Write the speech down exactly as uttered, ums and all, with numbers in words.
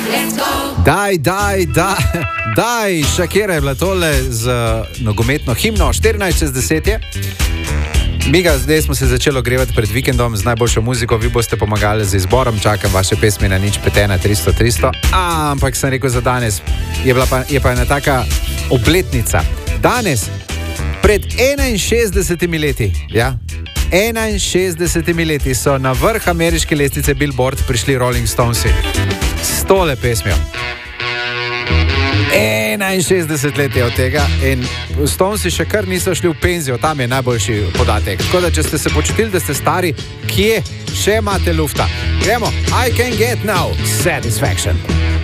Daj, daj, daj, daj, Shakira je bila tole z nogometno himno, štirinajst čez deset je. Miga, zdaj smo se začeli ogrevati pred vikendom z najboljšo muziko, vi boste pomagali z izborom, čakam vaše pesmi na nič pet ena tristo tristo, ampak sem rekel za danes, je, bila pa, je pa ena taka obletnica. Danes, pred enainšestdesetimi leti, ja, enainšestdesetimi leti so na vrh ameriške lestvice Billboard prišli Rolling Stonesi s tole pesmijo. enainšestdeset let je od tega in Stonesi še kar niso šli v penzijo, tam je najboljši podatek. Tako da, če ste se počutili, da ste stari, kje še imate lufta? Gremo, I can get now satisfaction.